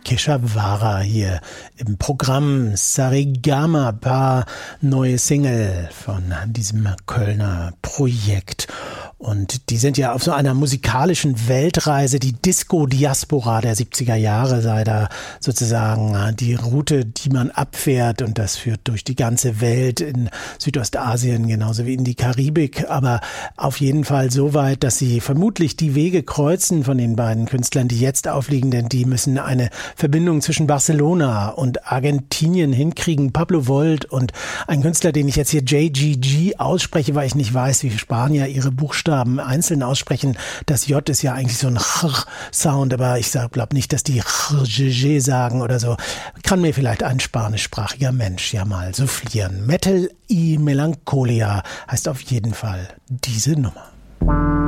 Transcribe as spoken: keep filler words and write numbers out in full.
Keshavara hier im Programm Saregama Pa, neue Single von diesem Kölner Projekt. Und die sind ja auf so einer musikalischen Weltreise. Die Disco-Diaspora der siebziger Jahre sei da sozusagen die Route, die man abfährt. Und das führt durch die ganze Welt in Südostasien genauso wie in die Karibik. Aber auf jeden Fall so weit, dass sie vermutlich die Wege kreuzen von den beiden Künstlern, die jetzt aufliegen. Denn die müssen eine Verbindung zwischen Barcelona und Argentinien hinkriegen. Pablo Volt und ein Künstler, den ich jetzt hier J G G ausspreche, weil ich nicht weiß, wie Spanier ihre Buchstaben einzeln aussprechen. Das J ist ja eigentlich so ein Ch-Sound, aber ich glaube nicht, dass die Ch-G sagen oder so. Kann mir vielleicht ein spanischsprachiger Mensch ja mal soufflieren. Metal y Melancholia heißt auf jeden Fall diese Nummer.